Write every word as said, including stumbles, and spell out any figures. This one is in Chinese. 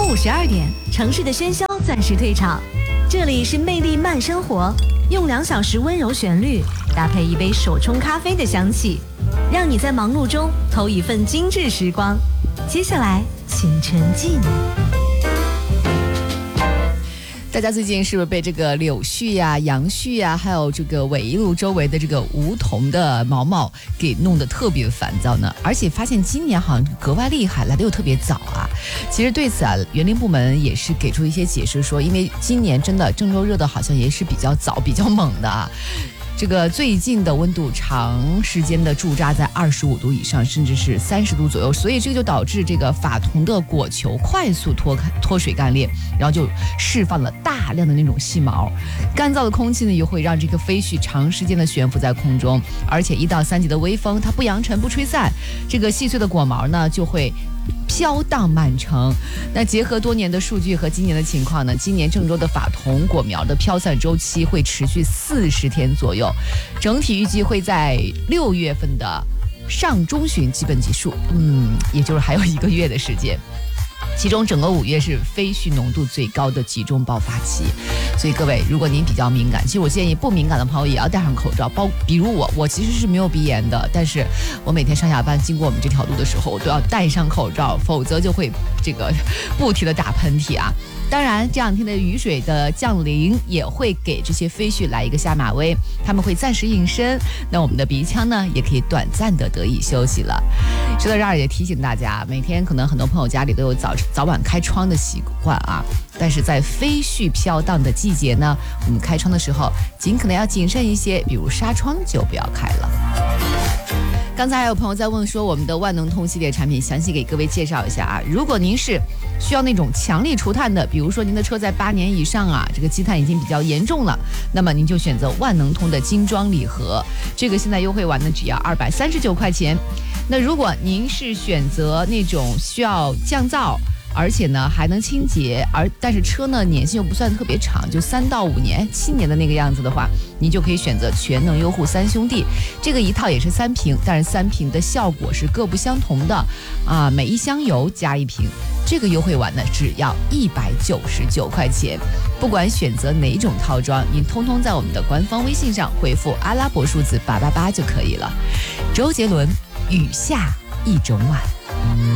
中午十二点，城市的喧嚣暂时退场，这里是魅力慢生活，用两小时温柔旋律搭配一杯手冲咖啡的香气，让你在忙碌中偷一份精致时光。接下来，请沉浸。 大家最近是不是被这个柳絮呀、杨絮呀，还有这个纬一路周围的这个梧桐的毛毛给弄得特别烦躁呢？而且发现今年好像格外厉害，来的又特别早啊。其实对此啊，园林部门也是给出一些解释说，因为今年真的郑州热的好像也是比较早、比较猛的啊。这个最近的温度长时间的驻扎在二十五度以上，甚至是三十度左右，所以这个就导致这个法桐的果球快速脱开脱水干裂，然后就释放了大量的那种细毛。干燥的空气呢，又会让这个飞絮长时间的悬浮在空中，而且一到三级的微风，它不扬尘不吹散，这个细碎的果毛呢就会飘荡满城。那结合多年的数据和今年的情况呢，今年郑州的法桐果苗的飘散周期会持续四十天左右，整体预计会在六月份的上中旬基本结束，嗯，也就是还有一个月的时间。其中整个五月是飞絮浓度最高的集中爆发期，所以各位，如果您比较敏感，其实我建议不敏感的朋友也要戴上口罩。包比如我，我其实是没有鼻炎的，但是我每天上下班经过我们这条路的时候，我都要戴上口罩，否则就会这个不停的打喷嚏啊。当然，这两天的雨水的降临也会给这些飞絮来一个下马威，他们会暂时隐身，那我们的鼻腔呢，也可以短暂的得以休息了。说到这儿，也提醒大家，每天可能很多朋友家里都有早早晚开窗的习惯啊，但是在飞絮飘荡的季节呢，我们开窗的时候尽可能要谨慎一些，比如纱窗就不要开了。刚才还有朋友在问说，我们的万能通系列产品，详细给各位介绍一下啊。如果您是需要那种强力除碳的，比如说您的车在八年以上啊，这个积碳已经比较严重了，那么您就选择万能通的精装礼盒，这个现在优惠完呢只要二百三十九块钱。那如果您是选择那种需要降噪，而且呢还能清洁，而但是车呢年限又不算特别长，就三到五年、七年的那个样子的话，你就可以选择全能优护三兄弟。这个一套也是三瓶，但是三瓶的效果是各不相同的啊，每一箱油加一瓶。这个优惠完呢只要一百九十九块钱。不管选择哪种套装，您通通在我们的官方微信上回复阿拉伯数字八八八就可以了。周杰伦，雨下一整晚。